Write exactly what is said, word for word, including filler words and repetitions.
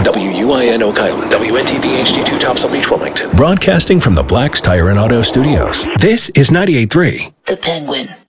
W U I N Oak Island, W N T B H D two Topsail Beach, Wilmington. Broadcasting from the Black's Tire and Auto Studios. This is ninety-eight point three. The Penguin.